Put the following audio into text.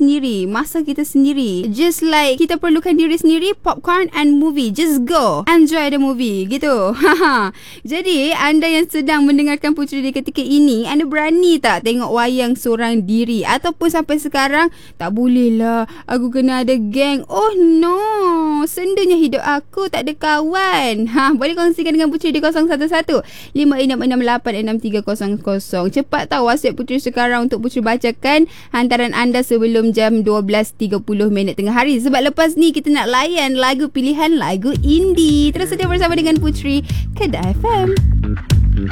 sendiri, masa kita sendiri. Just like kita perlukan diri sendiri, popcorn and movie. Just go, enjoy the movie gitu. Jadi anda yang sedang mendengarkan Puteri di ketika ini, anda berani tak tengok wayang seorang diri? Ataupun sampai sekarang, tak boleh lah, aku kena ada geng. Oh no, sendunya hidup aku, tak ada kawan. Boleh kongsikan dengan Puteri di 011-5668-6300. Cepat tahu WhatsApp Puteri sekarang untuk Puteri bacakan hantaran anda sebelum jam 12.30 tengah hari. Sebab lepas ni kita nak layan lagu pilihan lagu indie. Terus sedia bersama dengan Puteri Kedah FM.